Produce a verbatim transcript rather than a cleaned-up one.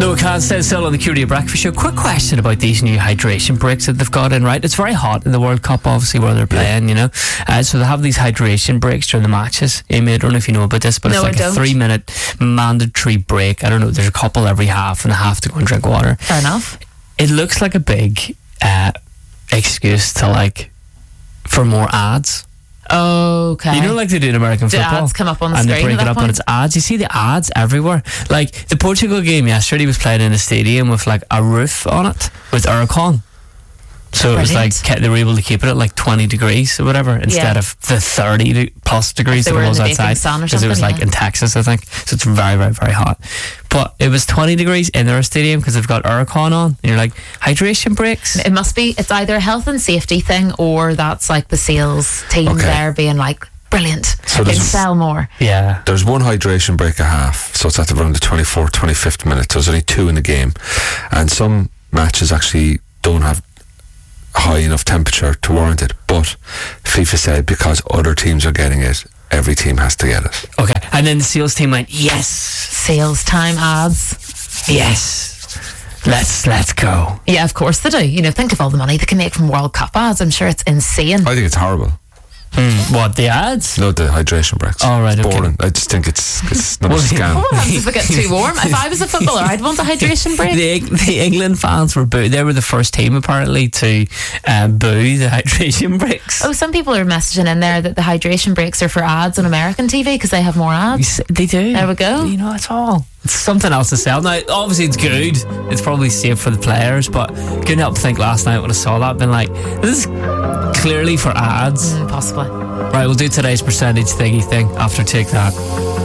No, we can't stand still on the Q Radio Breakfast Show. Quick question about these new hydration breaks that they've got in, right? It's very hot in the World Cup, obviously, where they're playing, you know. Uh, so they have these hydration breaks during the matches. Amy, I don't know if you know about this, but No, it's like I a don't. three minute mandatory break. I don't know, there's a couple every half and a half to go and drink water. Fair enough. It looks like a big uh, excuse to, like, for more ads. Okay. You know, like they do in American Do football. ads come up on the and screen they break at it that up point? and it's ads. You see the ads everywhere. Like the Portugal game yesterday was played in a stadium with like a roof on it with aircon. So it was Brilliant. like ke- they were able to keep it at like twenty degrees or whatever instead Yeah. of the thirty de- plus degrees They that were it in was the baking outside, sun or because it was something, like yeah. in Texas, I think. So it's very, very, very hot. But it was twenty degrees in their stadium because they've got aircon on. And you're like, hydration breaks. It must be, it's either a health and safety thing or that's like the sales team Okay. there being like, brilliant, So so there's- sell more. Yeah. There's one hydration break a half, so it's at around the twenty-fourth, twenty-fifth minute. So there's only two in the game. And some matches actually don't have high enough temperature to warrant it. But FIFA said because other teams are getting it, every team has to get it. Okay. And then the sales team went, yes, Sales time ads. yes, let's let's go. Yeah, of course they do. You know, think of all the money they can make from World Cup ads. I'm sure it's insane. I think it's horrible. Mm, what, the ads? No, the hydration breaks. Oh, right, It's okay. boring. I just think it's it's not Well, a scam. What happens if it gets too warm? If I was a footballer, I'd want a hydration break. The, the England fans were boo. They were the first team apparently to uh, boo the hydration breaks. Oh, some people are messaging in there that the hydration breaks are for ads on American T V because they have more You ads. s- They do. There we go. You know, it's all. It's something else to sell. Now, obviously, it's good. It's probably safe for the players, but couldn't help to think last night when I saw that, been like, this is clearly for ads. Mm, possibly. Right, we'll do today's percentage thingy thing after Take That.